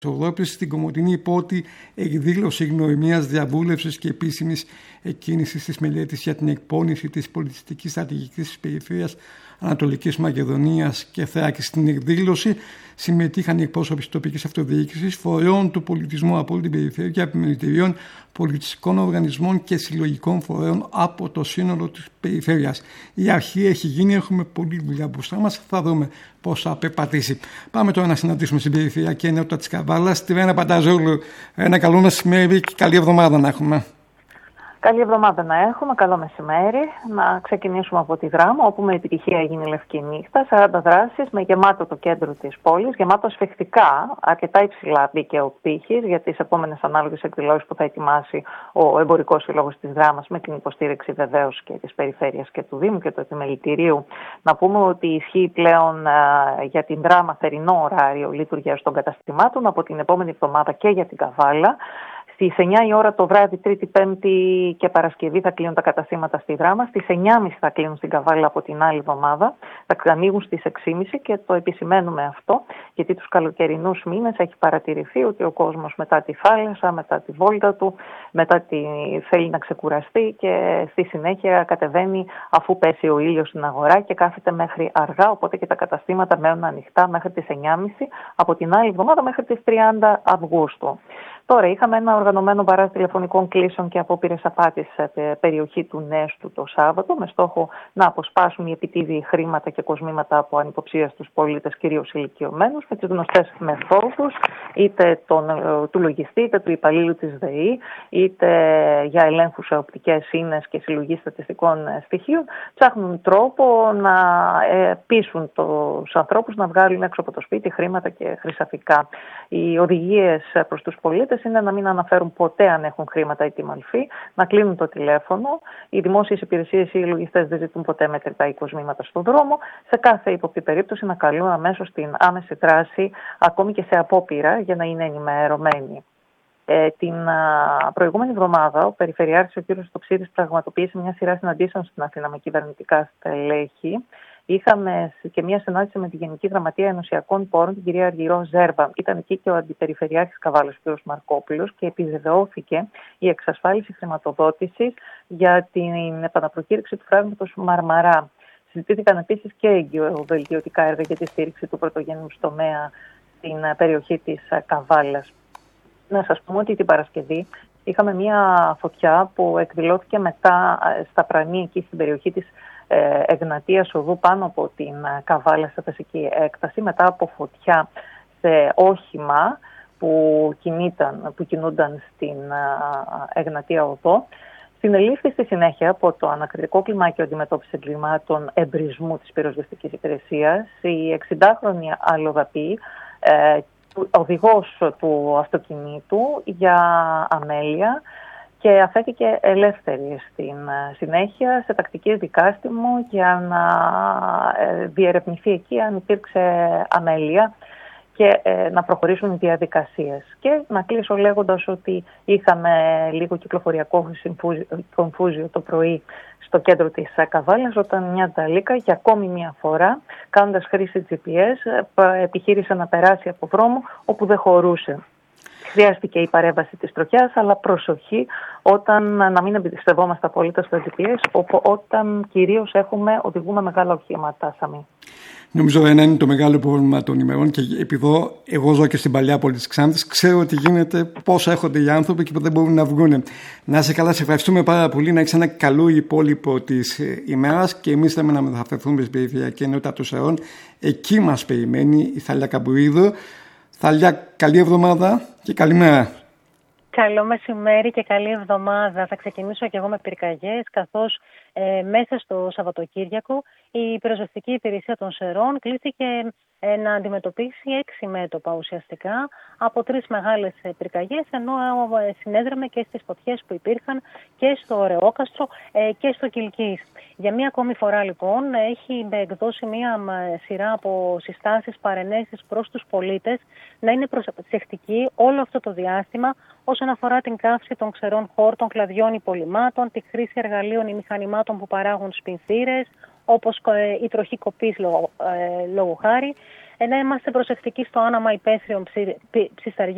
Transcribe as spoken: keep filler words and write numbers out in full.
Ευρώπης στην Κομοτηνή υπότι εκδήλωση γνωριμίας, διαβούλευσης και επίσημης εκκίνησης της μελέτης για την εκπόνηση της πολιτιστικής στρατηγικής της περιφέρειας Ανατολικής Μακεδονίας και Θράκης. Στην εκδήλωση συμμετείχαν οι εκπρόσωποι της τοπικής αυτοδιοίκησης, φορέων του πολιτισμού από όλη την περιφέρεια και επιμελητηρίων πολιτιστικών οργανισμών και συλλογικών φορέων από το σύνολο της περιφέρειας. Η αρχή έχει γίνει, έχουμε πολλή δουλειά μπροστά μας, θα δούμε πώς θα περπατήσει. Πάμε τώρα να συναντήσουμε στην περιφερειακή ενότητα της Καβάλας τη Ρένα Πανταζόγλου. Ένα καλό μεσημέρι και καλή εβδομάδα να έχουμε. Καλή εβδομάδα να έχουμε, καλό μεσημέρι. Να ξεκινήσουμε από τη Δράμα, όπου με επιτυχία έγινε η Λευκή Νύχτα. σαράντα δράσεις με γεμάτο το κέντρο της πόλης, γεμάτο σφιχτικά. Αρκετά υψηλά μπήκε ο πύχης για τις επόμενες ανάλογες εκδηλώσεις που θα ετοιμάσει ο Εμπορικός Σύλλογος της Δράμας, με την υποστήριξη βεβαίως και της Περιφέρειας και του Δήμου και του Επιμελητηρίου. Να πούμε ότι ισχύει πλέον α, για την Δράμα θερινό ωράριο λειτουργίας των καταστημάτων από την επόμενη εβδομάδα και για την Καβάλα. Στις εννιά η ώρα το βράδυ, Τρίτη, Πέμπτη και Παρασκευή θα κλείνουν τα καταστήματα στη Δράμα. Στις εννιά και τριάντα θα κλείνουν στην Καβάλα από την άλλη εβδομάδα. Θα ανοίγουν στις έξι και μισή και το επισημαίνουμε αυτό, γιατί τους καλοκαιρινούς μήνες έχει παρατηρηθεί ότι ο κόσμος μετά τη θάλασσα, μετά τη βόλτα του, μετά τη... θέλει να ξεκουραστεί και στη συνέχεια κατεβαίνει αφού πέσει ο ήλιος στην αγορά και κάθεται μέχρι αργά. Οπότε και τα καταστήματα μένουν ανοιχτά μέχρι τις εννιά και μισή από την άλλη εβδομάδα μέχρι τις τριάντα Αυγούστου. Τώρα είχαμε ένα οργανωμένο μπαράζ τηλεφωνικών κλήσεων και απόπειρες απάτης σε περιοχή του Νέστου το Σάββατο, με στόχο να αποσπάσουν οι επιτίδιοι χρήματα και κοσμήματα από ανυποψίαστους πολίτες, κυρίως ηλικιωμένους, με τις γνωστές μεθόδους, είτε τον, του λογιστή, είτε του υπαλλήλου της ΔΕΗ, είτε για ελέγχους σε οπτικές ίνες και συλλογή στατιστικών στοιχείων. Ψάχνουν τρόπο να ε, πείσουν τους ανθρώπους να βγάλουν έξω από το σπίτι χρήματα και χρυσαφικά. Οι οδηγίες προς τους πολίτες είναι να μην αναφέρουν ποτέ αν έχουν χρήματα ή τι μορφή, να κλείνουν το τηλέφωνο. Οι δημόσιες υπηρεσίες ή οι λογιστές δεν ζητούν ποτέ μετρητά ή κοσμήματα στον δρόμο. Σε κάθε ύποπτη περίπτωση να καλούν αμέσως την άμεση δράση, ακόμη και σε απόπειρα, για να είναι ενημερωμένοι. Ε, την α, προηγούμενη εβδομάδα, ο Περιφερειάρχης ο κ. Στοψίδης πραγματοποίησε μια σειρά συναντήσεων στην Αθήνα με κυβερνητικά στελέχη. Είχαμε και μια συνάντηση με τη Γενική Γραμματεία Ενωσιακών Πόρων, την κυρία Αργυρό Ζέρβα. Ήταν εκεί και ο Αντιπεριφερειάρχης Καβάλας, ο κ. Μαρκόπουλος, και επιβεβαιώθηκε η εξασφάλιση χρηματοδότησης για την επαναπροκήρυξη του φράγματος Μαρμαρά. Συζητήθηκαν επίσης και εγκυοβελτιωτικά έργα για τη στήριξη του πρωτογενούς τομέα στην περιοχή της Καβάλας. Να σας πούμε ότι την Παρασκευή είχαμε μια φωτιά που εκδηλώθηκε μετά στα Πρανή, εκεί στην περιοχή της Εγνατίας Οδού, πάνω από την Καβάλα σε φυσική έκταση, μετά από φωτιά σε όχημα που, κινήταν, που κινούνταν στην Εγνατία Οδό. Συνελήφθη στη συνέχεια από το Ανακριτικό Κλιμάκιο Αντιμετώπισης Εγκλημάτων Εμπρισμού της Πυροσβεστικής Υπηρεσίας η εξηντάχρονη αλλοδαπή, ε, οδηγός του αυτοκινήτου για αμέλεια, και αφέθηκε ελεύθερη στην συνέχεια σε τακτική δικάστημο για να διερευνηθεί εκεί αν υπήρξε αμέλεια και να προχωρήσουν οι διαδικασίες. Και να κλείσω λέγοντας ότι είχαμε λίγο κυκλοφοριακό κομφούζιο το πρωί στο κέντρο της Καβάλας, όταν μια ταλίκα για ακόμη μια φορά, κάνοντας χρήση τζι πι ες, επιχείρησε να περάσει από δρόμο όπου δεν χωρούσε. Χρειάστηκε η παρέμβαση της τροχιάς, αλλά προσοχή όταν να μην εμπιστευόμαστε απολύτως στο τζι πι ες, όταν κυρίως έχουμε, οδηγούμε μεγάλα οχήματα, Σαμή. Νομίζω ένα είναι το μεγάλο πρόβλημα των ημερών, και επειδή εγώ ζω και στην παλιά πόλη της Ξάνθης, ξέρω ότι γίνεται, πόσο έρχονται οι άνθρωποι και που δεν μπορούν να βγουν. Να είσαι καλά, σε ευχαριστούμε πάρα πολύ, να έχεις ένα καλό υπόλοιπο της ημέρας, και εμείς θέλουμε να μεταφερθούμε στην περιφερειακή ενότητα των Σερών. Εκεί μας περιμένει η Θαλιά Καμπουρίδου. Θαλιά, καλή εβδομάδα και καλημέρα. Καλό μεσημέρι και καλή εβδομάδα. Θα ξεκινήσω και εγώ με πυρκαγιές, καθώς ε, μέσα στο Σαββατοκύριακο η πυροσβεστική υπηρεσία των Σερών κλήθηκε ε, να αντιμετωπίσει έξι μέτωπα ουσιαστικά από τρεις μεγάλες πυρκαγιές, ενώ ε, συνέδραμε και στις φωτιές που υπήρχαν και στο Ωρεόκαστρο ε, και στο Κιλκής. Για μία ακόμη φορά λοιπόν έχει εκδώσει μία σειρά από συστάσεις, παρενέσεις προς τους πολίτες να είναι προσεκτικοί όλο αυτό το διάστημα όσον αφορά την καύση των ξερών χόρτων, κλαδιών υπολοιμάτων, τη χρήση εργαλείων ή μηχανημάτων που παράγουν σπινθήρες, όπως η τροχή κοπής λόγου χάρη, να είμαστε προσεκτικοί στο άναμα υπαίθριων ψισταριών